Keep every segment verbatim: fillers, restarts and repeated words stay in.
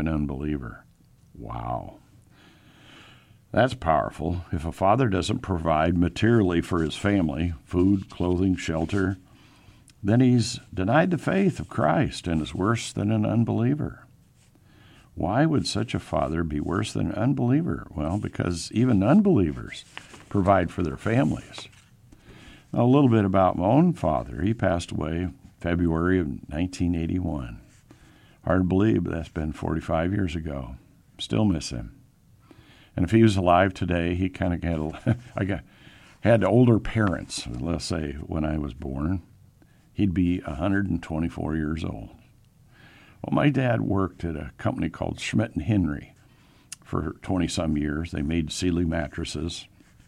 an unbeliever. Wow. That's powerful. If a father doesn't provide materially for his family, food, clothing, shelter, then he's denied the faith of Christ and is worse than an unbeliever. Why would such a father be worse than an unbeliever? Well, because even unbelievers provide for their families. Now, a little bit about my own father. He passed away February of nineteen eighty-one. Hard to believe, but that's been forty-five years ago. Still miss him. And if he was alive today, he kind of had a, I got, had older parents, let's say, when I was born. He'd be one hundred twenty-four years old. Well, my dad worked at a company called Schmidt and Henry for twenty-some years. They made Sealy mattresses.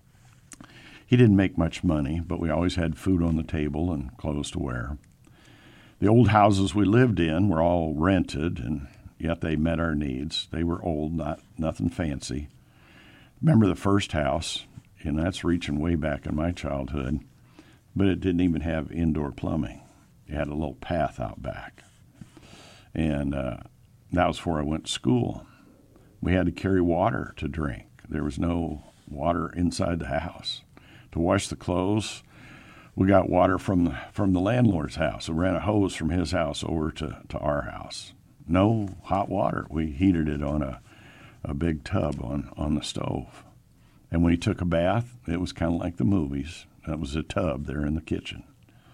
He didn't make much money, but we always had food on the table and clothes to wear. The old houses we lived in were all rented, and yet they met our needs. They were old, not nothing fancy. Remember the first house, and that's reaching way back in my childhood, but it didn't even have indoor plumbing. It had a little path out back. And uh, that was before I went to school. We had to carry water to drink. There was no water inside the house. To wash the clothes, we got water from the, from the landlord's house. We ran a hose from his house over to, to our house. No hot water. We heated it on a, a big tub on, on the stove. And when he took a bath, it was kind of like the movies. That was a tub there in the kitchen.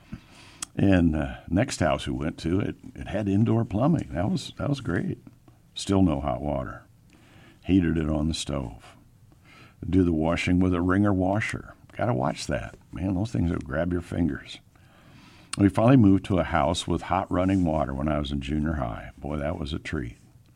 And uh, next house we went to, it, it had indoor plumbing. That was that was great. Still no hot water. Heated it on the stove. Do the washing with a wringer washer. Got to watch that. Man, those things will grab your fingers. We finally moved to a house with hot running water when I was in junior high. Boy, that was a treat.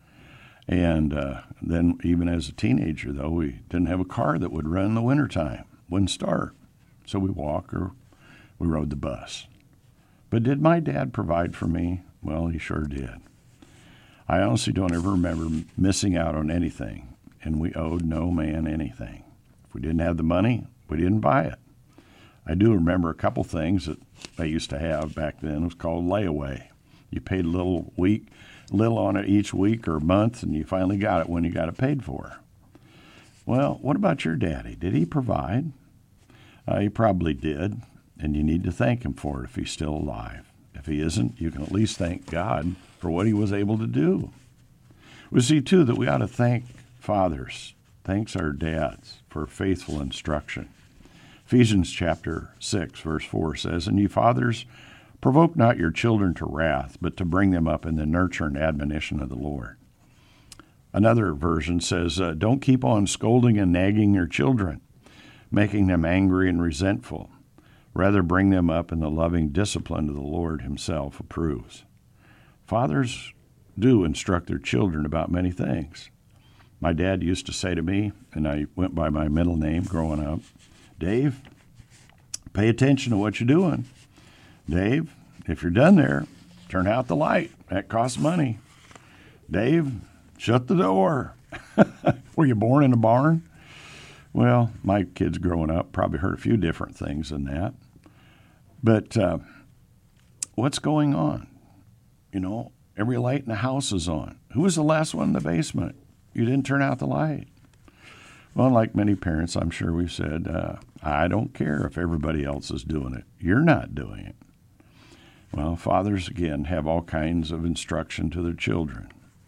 And uh, then even as a teenager, though, we didn't have a car that would run in the wintertime. Wouldn't start. So we walked or we rode the bus. But did my dad provide for me? Well, he sure did. I honestly don't ever remember missing out on anything, and we owed no man anything. If we didn't have the money, we didn't buy it. I do remember a couple things that I used to have back then. It was called layaway. You paid a little week, little on it each week or month, and you finally got it when you got it paid for. Well, what about your daddy? Did he provide? Uh, he probably did, and you need to thank him for it if he's still alive. If he isn't, you can at least thank God for what he was able to do. We see, too, that we ought to thank fathers, thanks our dads for faithful instruction. Ephesians chapter six, verse four says, "And ye fathers, provoke not your children to wrath, but to bring them up in the nurture and admonition of the Lord." Another version says, uh, "Don't keep on scolding and nagging your children, making them angry and resentful. Rather bring them up in the loving discipline of the Lord himself approves." Fathers do instruct their children about many things. My dad used to say to me, and I went by my middle name growing up, "Dave, pay attention to what you're doing. Dave, if you're done there, turn out the light. That costs money. Dave, shut the door." Were you born in a barn? Well, my kids growing up probably heard a few different things than that. But uh, what's going on? You know, every light in the house is on. Who was the last one in the basement? You didn't turn out the light. Well, like many parents, I'm sure we've said, uh, I don't care if everybody else is doing it. You're not doing it. Well, fathers, again, have all kinds of instruction to their children,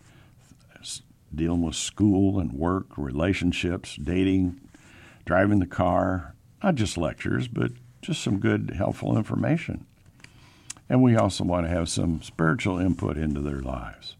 dealing with school and work, relationships, dating, driving the car, not just lectures, but just some good, helpful information. And we also want to have some spiritual input into their lives.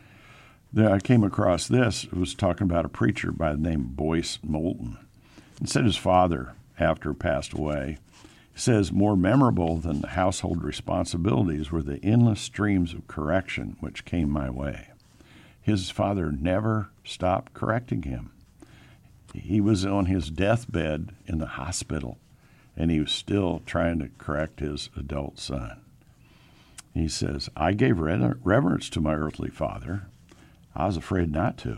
I came across this. It was talking about a preacher by the name of Boyce Moulton. It said his father, after passed away, says, "More memorable than the household responsibilities were the endless streams of correction which came my way." His father never stopped correcting him. He was on his deathbed in the hospital, and he was still trying to correct his adult son. He says, "I gave reverence to my earthly father. I was afraid not to."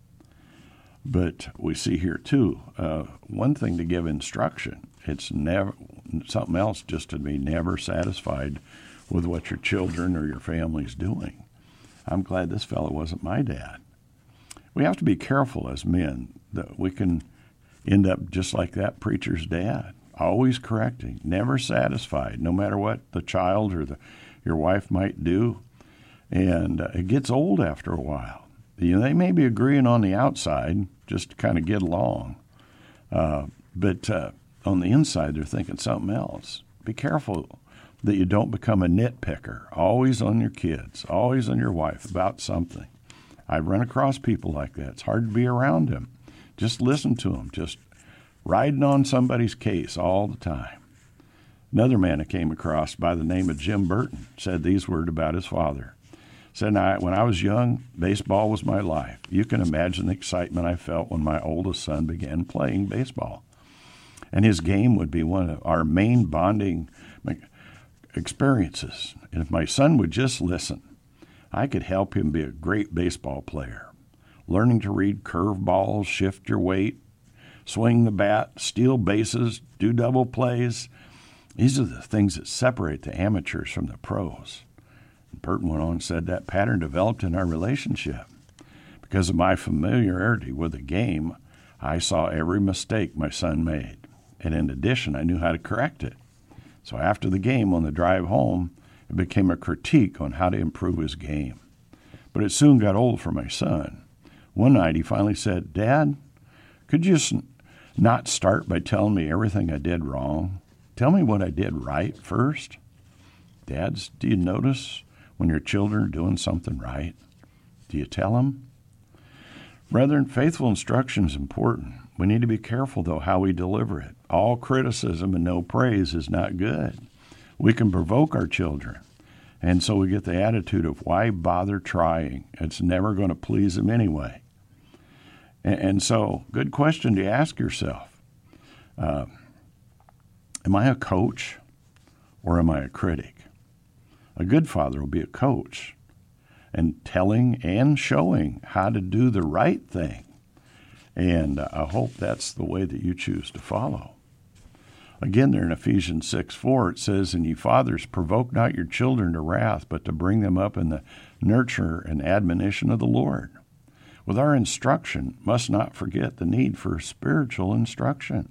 But we see here, too, uh, one thing to give instruction. It's never something else just to be never satisfied with what your children or your family's doing. I'm glad this fellow wasn't my dad. we have to be careful as men that we can end up just like that preacher's dad, always correcting, never satisfied, no matter what the child or the, your wife might do. And uh, it gets old after a while. You know, they may be agreeing on the outside just to kind of get along, uh, but uh, on the inside they're thinking something else. Be careful that you don't become a nitpicker, always on your kids, always on your wife about something. I've run across people like that. It's hard to be around them. Just listen to them, just riding on somebody's case all the time. Another man I came across by the name of Jim Burton said these words about his father. Said, I, when I was young, baseball was my life. You can imagine the excitement I felt when my oldest son began playing baseball. And his game would be one of our main bonding experiences. And if my son would just listen, I could help him be a great baseball player. Learning to read curveballs, shift your weight, swing the bat, steal bases, do double plays. These are the things that separate the amateurs from the pros. Burton went on and said that pattern developed in our relationship. Because of my familiarity with the game, I saw every mistake my son made. And in addition, I knew how to correct it. So after the game, on the drive home, it became a critique on how to improve his game. But it soon got old for my son. One night he finally said, Dad, could you just not start by telling me everything I did wrong? Tell me what I did right first. Dads, do you notice when your children are doing something right? Do you tell them? Brethren, faithful instruction is important. We need to be careful, though, how we deliver it. All criticism and no praise is not good. We can provoke our children, and so we get the attitude of, why bother trying? It's never going to please them anyway. And, and so, good question to ask yourself. Uh, am I a coach or am I a critic? A good father will be a coach and telling and showing how to do the right thing. And uh, I hope that's the way that you choose to follow. Again, there in Ephesians six four, it says, And ye fathers, provoke not your children to wrath, but to bring them up in the nurture and admonition of the Lord. With our instruction, must not forget the need for spiritual instruction.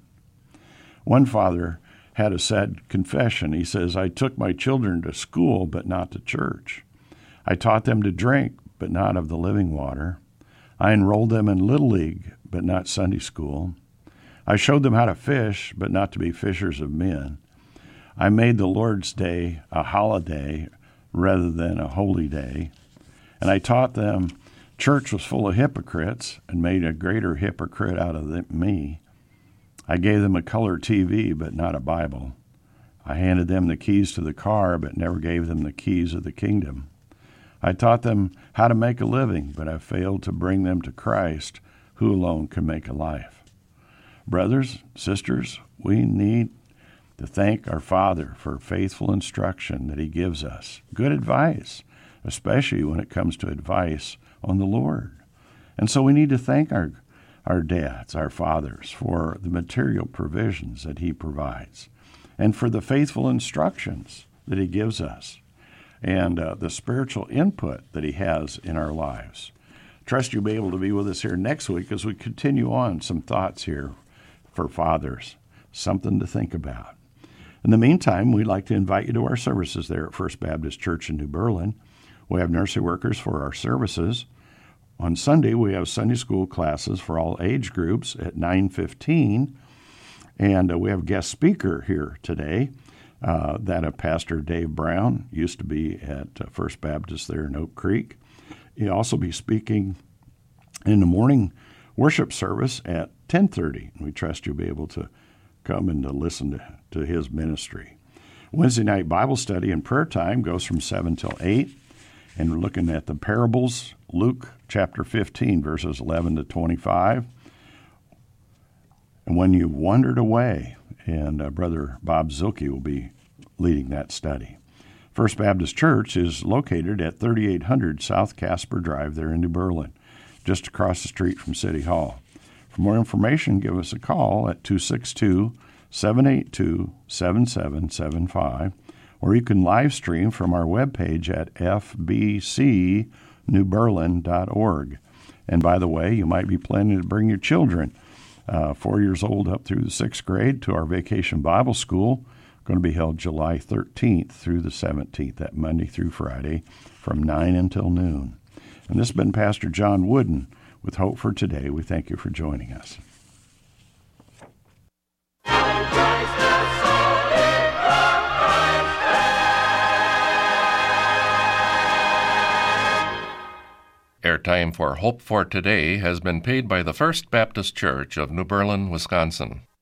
One father had a sad confession. He says, I took my children to school, but not to church. I taught them to drink, but not of the living water. I enrolled them in Little League, but not Sunday school. I showed them how to fish, but not to be fishers of men. I made the Lord's Day a holiday rather than a holy day. And I taught them church was full of hypocrites and made a greater hypocrite out of them, me. I gave them a color T V, but not a Bible. I handed them the keys to the car, but never gave them the keys of the kingdom. I taught them how to make a living, but I failed to bring them to Christ, who alone can make a life. Brothers, sisters, we need to thank our Father for faithful instruction that he gives us. Good advice, especially when it comes to advice on the Lord. And so we need to thank our our dads, our fathers, for the material provisions that he provides and for the faithful instructions that he gives us and uh, the spiritual input that he has in our lives. Trust you'll be able to be with us here next week as we continue on some thoughts here for fathers, something to think about. In the meantime, we'd like to invite you to our services there at First Baptist Church in New Berlin. We have nursery workers for our services. On Sunday, we have Sunday school classes for all age groups at nine fifteen, and uh, we have a guest speaker here today, uh, that of Pastor Dave Brown, used to be at uh, First Baptist there in Oak Creek. He'll also be speaking in the morning worship service at ten thirty. We trust you'll be able to come and to listen to, to his ministry. Wednesday night Bible study and prayer time goes from seven till eight, and we're looking at the parables, Luke chapter fifteen, verses eleven to twenty-five. And when you've wandered away, and uh, Brother Bob Zilke will be leading that study. First Baptist Church is located at thirty-eight hundred South Casper Drive there in New Berlin, just across the street from City Hall. For more information, give us a call at two six two, seven eight two, seven seven seven five, or you can live stream from our webpage at f b c new berlin dot org. And by the way, you might be planning to bring your children, uh, four years old up through the sixth grade, to our Vacation Bible School, going to be held July thirteenth through the seventeenth, that Monday through Friday, from nine until noon. And this has been Pastor John Wooden with Hope for Today. We thank you for joining us. Airtime for Hope for Today has been paid by the First Baptist Church of New Berlin, Wisconsin.